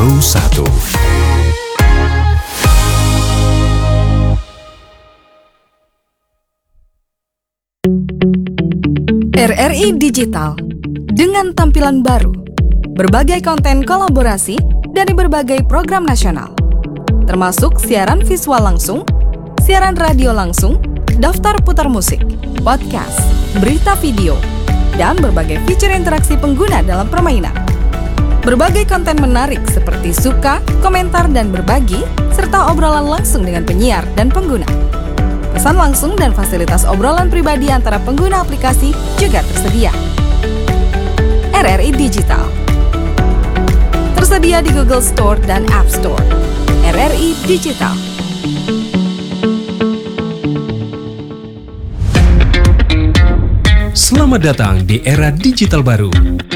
Pro 1. RRI Digital dengan tampilan baru, berbagai konten kolaborasi dari berbagai program nasional, termasuk siaran visual langsung, siaran radio langsung, daftar putar musik, podcast, berita video, dan berbagai fitur interaksi pengguna dalam permainan. Berbagai konten menarik seperti suka, komentar, dan berbagi, serta obrolan langsung dengan penyiar dan pengguna. Pesan langsung dan fasilitas obrolan pribadi antara pengguna aplikasi juga tersedia. RRI Digital tersedia di Google Store dan App Store. RRI Digital. Selamat datang di era digital baru.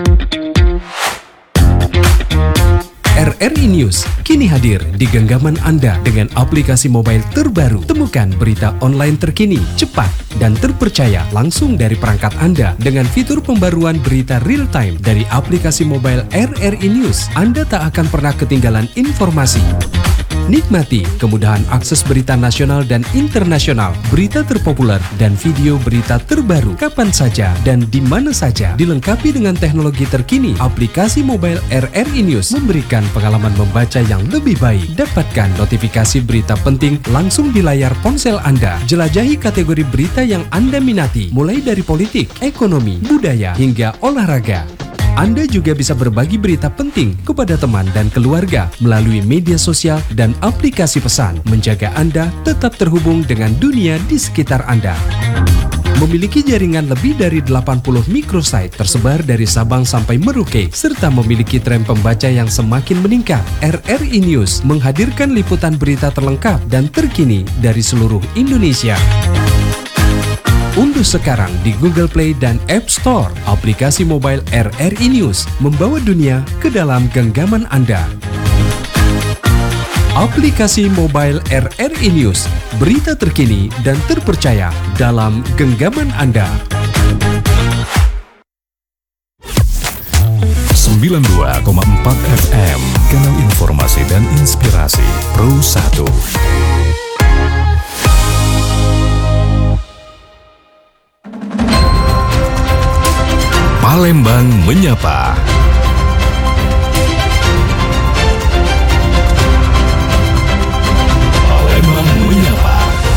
RRI News kini hadir di genggaman Anda dengan aplikasi mobile terbaru. Temukan berita online terkini, cepat, dan terpercaya langsung dari perangkat Anda dengan fitur pembaruan berita real time dari aplikasi mobile RRI News. Anda tak akan pernah ketinggalan informasi. Nikmati kemudahan akses berita nasional dan internasional, berita terpopuler, dan video berita terbaru kapan saja dan di mana saja. Dilengkapi dengan teknologi terkini, aplikasi mobile RRI News memberikan pengalaman membaca yang lebih baik. Dapatkan notifikasi berita penting langsung di layar ponsel Anda. Jelajahi kategori berita yang Anda minati, mulai dari politik, ekonomi, budaya, hingga olahraga. Anda juga bisa berbagi berita penting kepada teman dan keluarga melalui media sosial dan aplikasi pesan, menjaga Anda tetap terhubung dengan dunia di sekitar Anda. Memiliki jaringan lebih dari 80 microsite tersebar dari Sabang sampai Merauke, serta memiliki tren pembaca yang semakin meningkat. RRI News menghadirkan liputan berita terlengkap dan terkini dari seluruh Indonesia. Unduh sekarang di Google Play dan App Store aplikasi mobile RRI News, membawa dunia ke dalam genggaman Anda. Aplikasi mobile RRI News, berita terkini dan terpercaya dalam genggaman Anda. 92,4 FM, kanal informasi dan inspirasi Pro 1. Palembang Menyapa. Palembang Menyapa.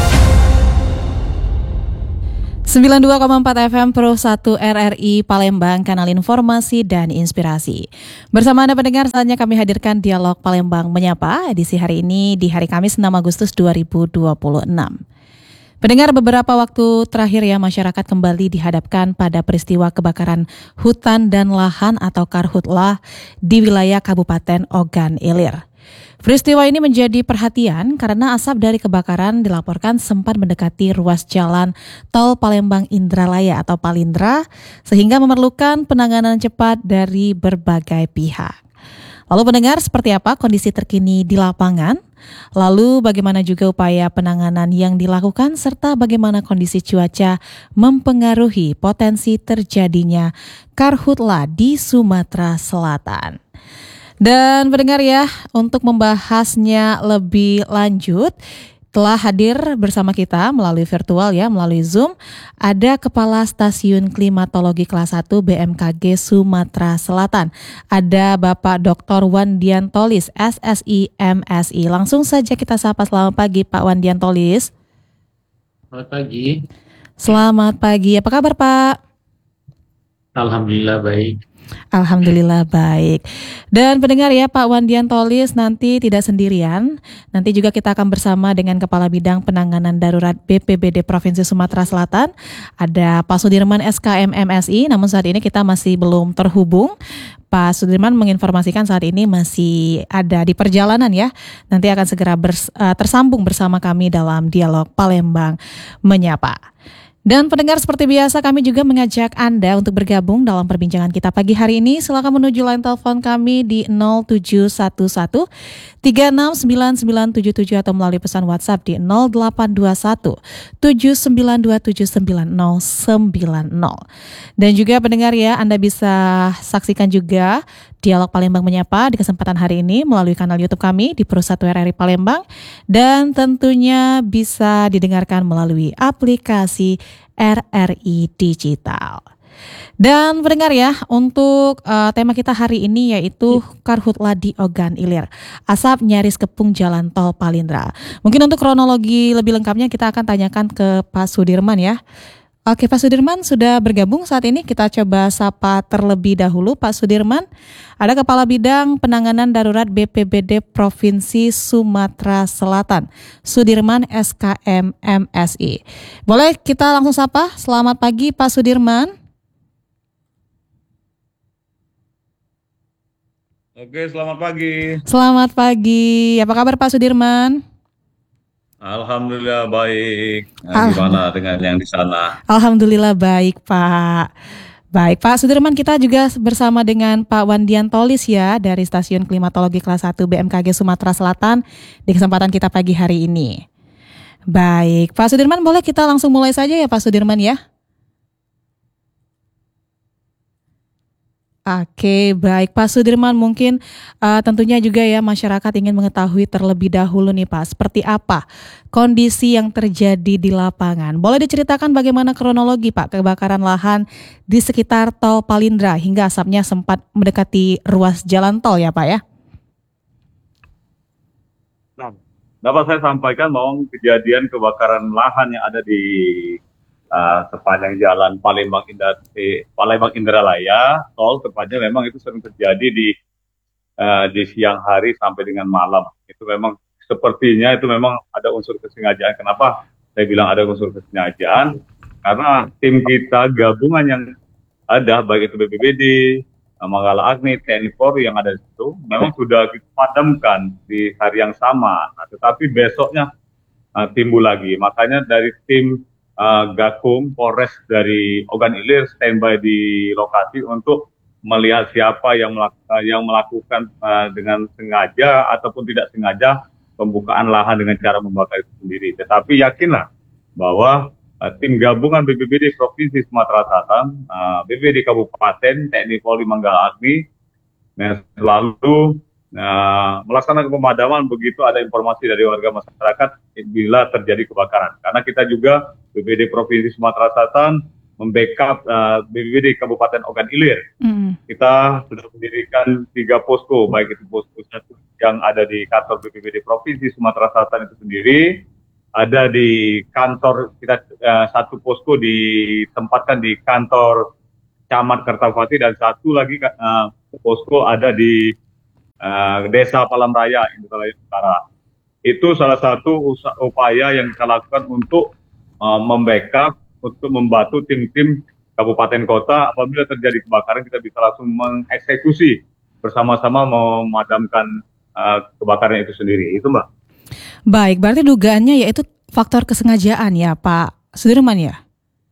92,4 FM Pro 1 RRI Palembang, kanal informasi dan inspirasi. Bersama Anda pendengar, saatnya kami hadirkan dialog Palembang Menyapa edisi hari ini di hari Kamis 6 Agustus 2026. Pendengar, beberapa waktu terakhir ya masyarakat kembali dihadapkan pada peristiwa kebakaran hutan dan lahan atau karhutlah di wilayah Kabupaten Ogan Ilir. Peristiwa ini menjadi perhatian karena asap dari kebakaran dilaporkan sempat mendekati ruas jalan tol Palembang Indralaya atau Palindra sehingga memerlukan penanganan cepat dari berbagai pihak. Lalu pendengar, seperti apa kondisi terkini di lapangan? Lalu bagaimana juga upaya penanganan yang dilakukan serta bagaimana kondisi cuaca mempengaruhi potensi terjadinya karhutla di Sumatera Selatan. Dan pendengar ya, untuk membahasnya lebih lanjut telah hadir bersama kita melalui virtual ya, melalui Zoom, ada Kepala Stasiun Klimatologi Kelas 1 BMKG Sumatera Selatan. Ada Bapak Dr. Wandiantolis, SSI MSI. Langsung saja kita sapa, selamat pagi Pak Wandiantolis. Selamat pagi. Selamat pagi, apa kabar Pak? Alhamdulillah baik. Alhamdulillah baik. Dan pendengar ya, Pak Wandiantolis nanti tidak sendirian. Nanti juga kita akan bersama dengan Kepala Bidang Penanganan Darurat BPBD Provinsi Sumatera Selatan. Ada Pak Sudirman SKM MSI, namun saat ini kita masih belum terhubung. Pak Sudirman menginformasikan saat ini masih ada di perjalanan ya. Nanti akan segera tersambung bersama kami dalam dialog Palembang Menyapa. Dan pendengar, seperti biasa kami juga mengajak Anda untuk bergabung dalam perbincangan kita pagi hari ini. Silakan menuju line telepon kami di 0711 369977 atau melalui pesan WhatsApp di 0821 79279090. Dan juga pendengar ya, Anda bisa saksikan juga Dialog Palembang Menyapa di kesempatan hari ini melalui kanal YouTube kami di Pro 1 RRI Palembang dan tentunya bisa didengarkan melalui aplikasi RRI Digital. Dan pendengar ya, untuk tema kita hari ini yaitu Karhutla di Ogan Ilir, asap nyaris kepung jalan tol Palindra. Mungkin untuk kronologi lebih lengkapnya kita akan tanyakan ke Pak Sudirman ya. Oke, Pak Sudirman sudah bergabung saat ini. Kita coba sapa terlebih dahulu Pak Sudirman. Ada Kepala Bidang Penanganan Darurat BPBD Provinsi Sumatera Selatan, Sudirman SKM MSI. Boleh kita langsung sapa? Selamat pagi Pak Sudirman. Oke, selamat pagi. Selamat pagi. Apa kabar Pak Sudirman? Alhamdulillah baik. Gimana dengan yang di sana? Alhamdulillah baik Pak. Baik Pak Sudirman, kita juga bersama dengan Pak Wandian Tolis ya dari Stasiun Klimatologi Kelas 1 BMKG Sumatera Selatan di kesempatan kita pagi hari ini. Baik Pak Sudirman, boleh kita langsung mulai saja ya Pak Sudirman ya? Oke, baik Pak Sudirman, mungkin tentunya juga ya masyarakat ingin mengetahui terlebih dahulu nih Pak, seperti apa kondisi yang terjadi di lapangan. Boleh diceritakan bagaimana kronologi Pak kebakaran lahan di sekitar tol Palindra hingga asapnya sempat mendekati ruas jalan tol ya Pak ya? Nah, dapat saya sampaikan bahwa kejadian kebakaran lahan yang ada di sepanjang jalan Palembang Indralaya, tol tepatnya memang itu sering terjadi di siang hari sampai dengan malam. Itu memang sepertinya itu memang ada unsur kesengajaan. Kenapa saya bilang ada unsur kesengajaan? Karena tim kita gabungan yang ada, baik itu BPBD, Manggala Agni, TNI Polri yang ada di situ, memang sudah dipadamkan di hari yang sama. Nah, tetapi besoknya timbul lagi. Makanya dari tim Gakum Polres dari Ogan Ilir standby di lokasi untuk melihat siapa yang melakukan dengan sengaja ataupun tidak sengaja pembukaan lahan dengan cara membakar itu sendiri. Tetapi yakinlah bahwa tim gabungan BPBD Provinsi Sumatera Selatan, BPBD Kabupaten, TNI Polri Manggala Agni, selalu melaksanakan pemadaman begitu ada informasi dari warga masyarakat bila terjadi kebakaran. Karena kita juga BPBD Provinsi Sumatera Selatan membackup BPBD Kabupaten Ogan Ilir. Kita sudah mendirikan 3 posko, baik itu posko 1 yang ada di kantor BPBD Provinsi Sumatera Selatan itu sendiri, ada di kantor kita 1 posko ditempatkan di kantor Camat Kertapati dan 1 lagi posko ada di Desa Palam Raya, Indralaya Utara. Itu salah satu upaya yang kita lakukan untuk membackup, untuk membantu tim-tim kabupaten kota apabila terjadi kebakaran kita bisa langsung mengeksekusi bersama-sama memadamkan kebakaran itu sendiri. Itu Mbak. Baik, berarti dugaannya yaitu faktor kesengajaan ya Pak Sudirman ya?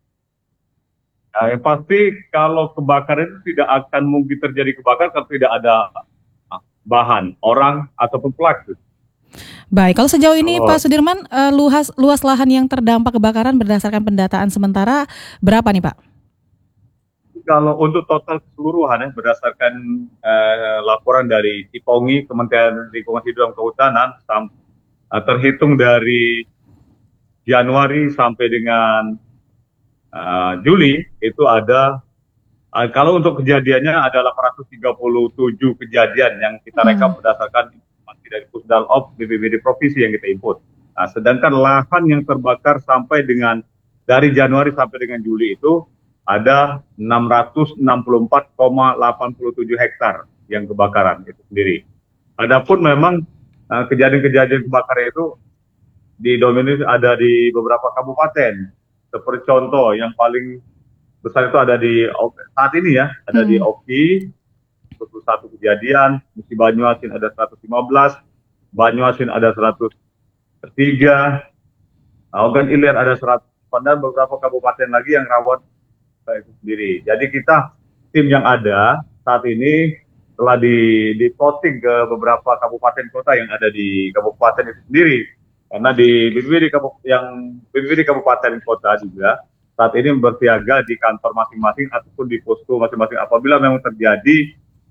Yang pasti kalau kebakaran itu tidak akan mungkin terjadi kebakaran kalau tidak ada bahan, orang, ataupun pelaku. Baik, kalau sejauh ini Pak Sudirman, luas lahan yang terdampak kebakaran berdasarkan pendataan sementara berapa nih Pak? Kalau untuk total keseluruhan berdasarkan laporan dari Cipongi, Kementerian Lingkungan Hidup dan Kehutanan, terhitung dari Januari sampai dengan Juli, itu ada kalau untuk kejadiannya ada 837 kejadian yang kita rekap berdasarkan informasi dari Pusdalop BPBD Provinsi yang kita input. Nah, sedangkan lahan yang terbakar sampai dengan dari Januari sampai dengan Juli itu ada 664,87 hektar yang kebakaran itu sendiri. Adapun memang kejadian-kejadian kebakaran itu didominasi ada di beberapa kabupaten. Seperti contoh yang paling besar itu ada di saat ini ya, ada di Oki, 1 kejadian, Musi Banyuasin ada 115, Banyuasin ada 103, Ogan Ilir ada 100, dan beberapa kabupaten lagi yang rawan itu sendiri. Jadi kita, tim yang ada saat ini telah di-plotting ke beberapa kabupaten kota yang ada di kabupaten itu sendiri. Karena di BPBD kabupaten kota juga saat ini bersiaga di kantor masing-masing ataupun di posko masing-masing apabila memang terjadi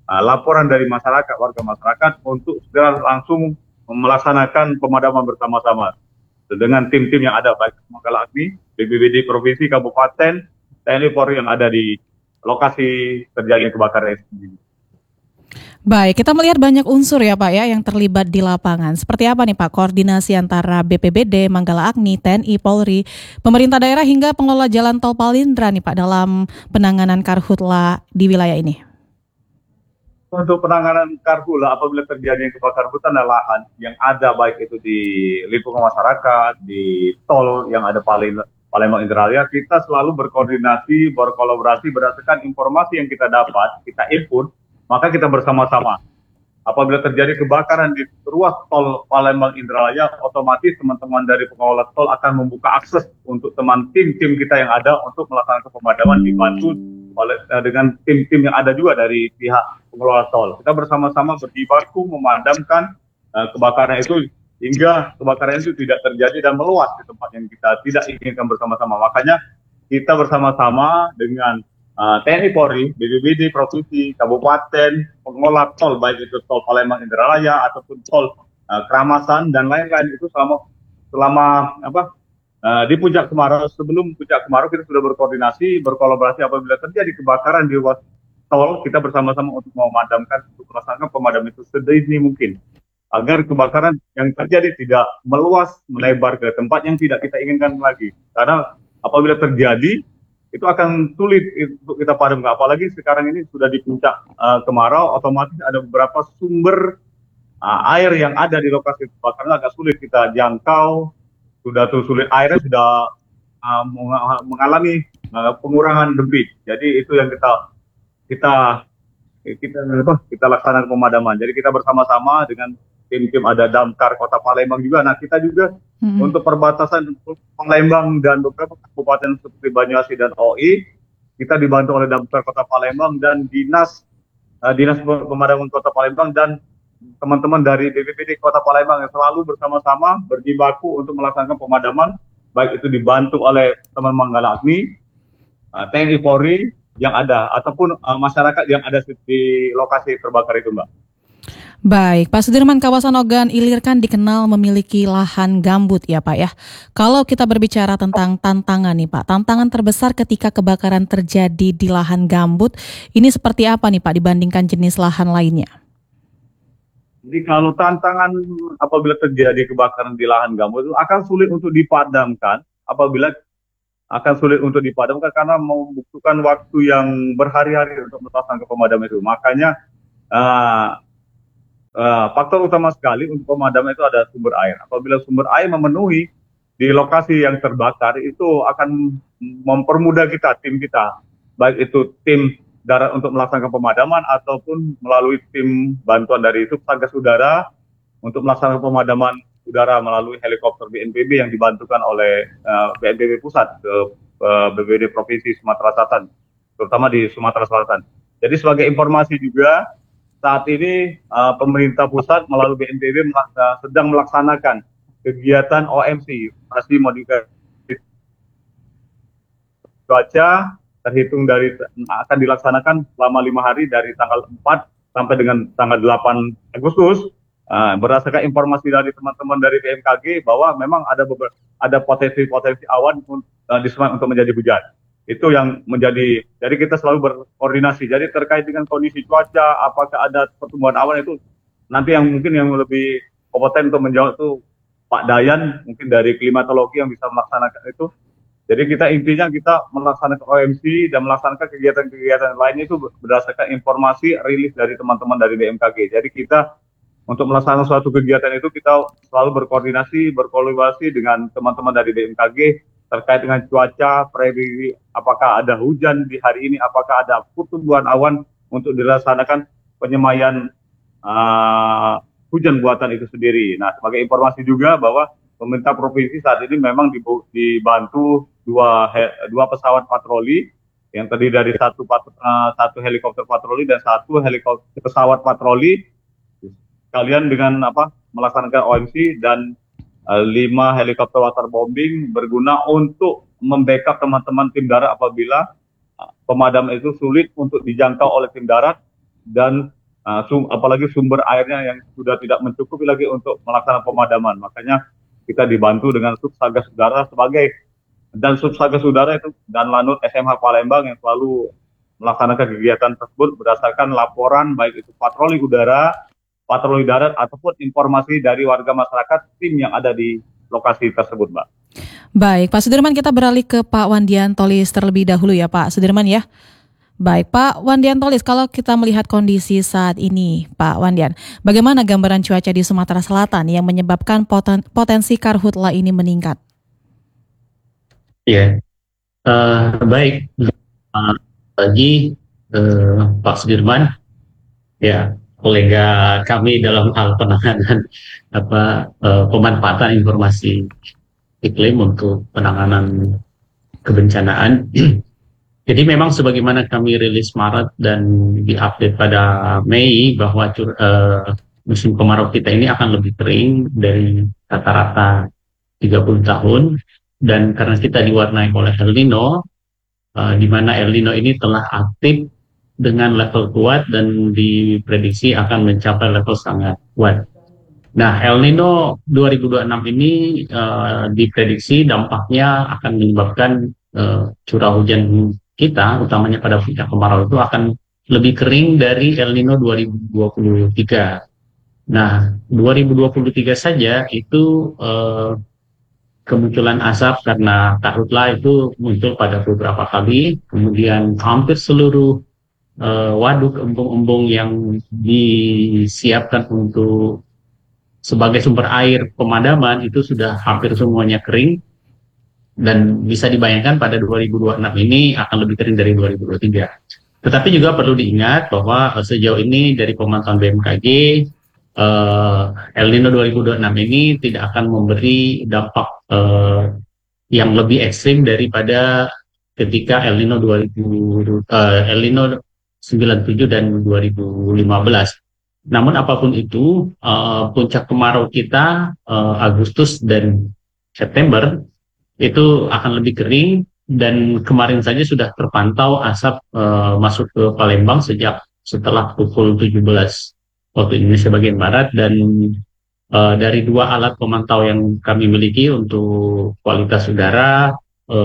laporan dari masyarakat, warga masyarakat untuk segera langsung melaksanakan pemadaman bersama-sama dengan tim-tim yang ada, baik Manggala Agni, BPBD Provinsi, Kabupaten, TNI Polri yang ada di lokasi terjadi kebakaran itu. Baik, kita melihat banyak unsur ya Pak ya yang terlibat di lapangan. Seperti apa nih Pak koordinasi antara BPBD, Manggala Agni, TNI, Polri, pemerintah daerah hingga pengelola jalan tol Palindra nih Pak dalam penanganan karhutla di wilayah ini? Untuk penanganan karhutla apabila terjadi kebakaran hutan dan lahan yang ada baik itu di lingkungan masyarakat, di tol yang ada Palembang Indralaya, kita selalu berkoordinasi, berkolaborasi berdasarkan informasi yang kita dapat, kita input, maka kita bersama-sama. Apabila terjadi kebakaran di ruas tol Palembang Indralaya, otomatis teman-teman dari pengelola tol akan membuka akses untuk tim-tim kita yang ada untuk melaksanakan pemadaman dibantu dengan tim-tim yang ada juga dari pihak pengelola tol. Kita bersama-sama berjibaku memadamkan kebakaran itu hingga kebakaran itu tidak terjadi dan meluas di tempat yang kita tidak inginkan bersama-sama. Makanya kita bersama-sama dengan TNI Polri, BPBD Provinsi, Kabupaten, pengelola tol, baik itu tol Palembang Indralaya ataupun tol Keramasan dan lain-lain itu selama di puncak kemarau, sebelum puncak kemarau kita sudah berkoordinasi, berkolaborasi apabila terjadi kebakaran di ruas tol, kita bersama-sama untuk memadamkan, untuk melaksanakan pemadaman itu sedini mungkin agar kebakaran yang terjadi tidak meluas, melebar ke tempat yang tidak kita inginkan lagi. Karena apabila terjadi itu akan sulit untuk kita padamkan. Apalagi sekarang ini sudah di puncak kemarau, otomatis ada beberapa sumber air yang ada di lokasi kebakaran agak sulit kita jangkau. Sudah sulit, airnya sudah mengalami pengurangan debit. Jadi itu yang kita laksanakan pemadaman. Jadi kita bersama-sama dengan tim-tim ada Damkar Kota Palembang juga. Nah kita juga untuk perbatasan Palembang dan beberapa kabupaten seperti Banyuasin dan OI, kita dibantu oleh Damkar Kota Palembang dan Dinas Pemadaman Kota Palembang dan teman-teman dari BPBD Kota Palembang yang selalu bersama-sama berjibaku untuk melaksanakan pemadaman, baik itu dibantu oleh teman Manggala Agni, TNI Polri yang ada, ataupun masyarakat yang ada di lokasi terbakar itu, Mbak. Baik, Pak Sudirman, kawasan Ogan Ilir kan dikenal memiliki lahan gambut ya Pak ya. Kalau kita berbicara tentang tantangan nih Pak, tantangan terbesar ketika kebakaran terjadi di lahan gambut, ini seperti apa nih Pak dibandingkan jenis lahan lainnya? Jadi kalau tantangan apabila terjadi kebakaran di lahan gambut itu akan sulit untuk dipadamkan karena membutuhkan waktu yang berhari-hari untuk melaksanakan pemadaman itu. Makanya faktor utama sekali untuk pemadaman itu ada sumber air. Apabila sumber air memenuhi di lokasi yang terbakar itu akan mempermudah tim kita, baik itu tim darat untuk melaksanakan pemadaman ataupun melalui tim bantuan dari Satgas Udara untuk melaksanakan pemadaman udara melalui helikopter BNPB yang dibantukan oleh BNPB Pusat ke BPBD Provinsi Sumatera Selatan, terutama di Sumatera Selatan. Jadi sebagai informasi juga, saat ini pemerintah pusat melalui BNPB sedang melaksanakan kegiatan OMC, operasi modifikasi cuaca, terhitung dari akan dilaksanakan selama 5 hari dari tanggal 4 sampai dengan tanggal 8 Agustus. Berdasarkan informasi dari teman-teman dari BMKG bahwa memang ada potensi awan di Semarang untuk menjadi hujan. Itu yang menjadi, jadi kita selalu berkoordinasi. Jadi terkait dengan kondisi cuaca, apakah ada pertumbuhan awan itu nanti yang mungkin yang lebih kompeten untuk menjawab itu Pak Dayan, mungkin dari klimatologi yang bisa melaksanakan itu. Jadi intinya kita melaksanakan OMC dan melaksanakan kegiatan-kegiatan lainnya itu berdasarkan informasi rilis dari teman-teman dari BMKG. Jadi kita untuk melaksanakan suatu kegiatan itu kita selalu berkolaborasi dengan teman-teman dari BMKG terkait dengan cuaca, prediksi apakah ada hujan di hari ini, apakah ada pertumbuhan awan untuk dilaksanakan penyemaian hujan buatan itu sendiri. Nah, sebagai informasi juga bahwa pemerintah provinsi saat ini memang dibantu dua pesawat patroli yang terdiri dari satu helikopter patroli dan satu pesawat patroli sekalian dengan melaksanakan OMC dan 5 helikopter waterbombing berguna untuk membackup teman-teman tim darat apabila pemadam itu sulit untuk dijangkau oleh tim darat dan apalagi sumber airnya yang sudah tidak mencukupi lagi untuk melaksanakan pemadaman. Makanya kita dibantu dengan Subsatgas Udara dan Subsatgas Udara itu dan Lanut SMH Palembang yang selalu melaksanakan kegiatan tersebut berdasarkan laporan baik itu patroli udara, patroli darat ataupun informasi dari warga masyarakat tim yang ada di lokasi tersebut, Mbak. Baik, Pak Sudirman, kita beralih ke Pak Wandian Tolis terlebih dahulu ya Pak Sudirman ya. Baik, Pak Wandian Tolis, kalau kita melihat kondisi saat ini, Pak Wandian, bagaimana gambaran cuaca di Sumatera Selatan yang menyebabkan potensi karhutla ini meningkat? Ya, baik. Bagi Pak Sudirman, ya kolega kami dalam hal penanganan pemanfaatan informasi iklim untuk penanganan kebencanaan. Jadi memang sebagaimana kami rilis Maret dan diupdate pada Mei bahwa musim kemarau kita ini akan lebih kering dari rata-rata 30 tahun, dan karena kita diwarnai oleh El Nino, di mana El Nino ini telah aktif dengan level kuat dan diprediksi akan mencapai level sangat kuat. Nah, El Nino 2026 ini diprediksi dampaknya akan menyebabkan curah hujan kita, utamanya pada puncak kemarau itu akan lebih kering dari El Nino 2023. Nah, 2023 saja itu kemunculan asap karena karhutla itu muncul pada beberapa kali, kemudian hampir seluruh waduk embung-embung yang disiapkan untuk sebagai sumber air pemadaman itu sudah hampir semuanya kering. Dan bisa dibayangkan pada 2026 ini akan lebih kering dari 2023. Tetapi juga perlu diingat bahwa sejauh ini dari pemantauan BMKG, El Nino 2026 ini tidak akan memberi dampak yang lebih ekstrim daripada ketika El Nino 97 dan 2015. Namun apapun itu, puncak kemarau kita Agustus dan September itu akan lebih kering, dan kemarin saja sudah terpantau asap masuk ke Palembang setelah pukul 17 waktu Indonesia bagian Barat, dan dari dua alat pemantau yang kami miliki untuk kualitas udara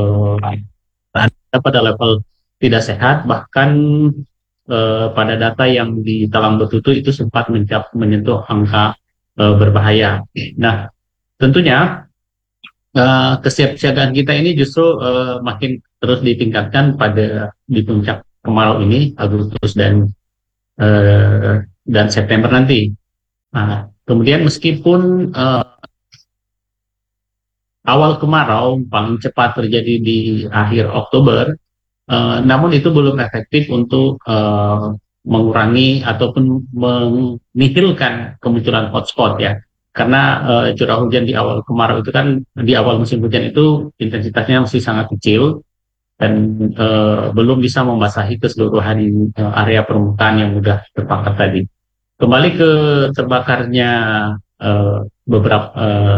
pada level tidak sehat, bahkan pada data yang di Talang Betutu itu sempat menyentuh angka berbahaya. Nah, tentunya kesiapsiagaan kita ini justru makin terus ditingkatkan di puncak kemarau ini Agustus dan September nanti. Nah, kemudian meskipun awal kemarau paling cepat terjadi di akhir Oktober, namun itu belum efektif untuk mengurangi ataupun menihilkan kemunculan hotspot ya. Karena curah hujan di awal kemarau itu kan, di awal musim hujan itu intensitasnya masih sangat kecil dan belum bisa membasahi keseluruhan area permukaan yang mudah terbakar tadi. Kembali ke terbakarnya beberapa